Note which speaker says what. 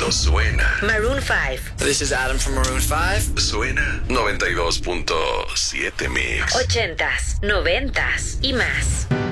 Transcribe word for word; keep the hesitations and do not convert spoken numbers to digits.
Speaker 1: Esto suena.
Speaker 2: Maroon five.
Speaker 3: This is Adam from Maroon five.
Speaker 1: Suena noventa y dos punto siete Mix.
Speaker 2: Ochentas, noventas y más.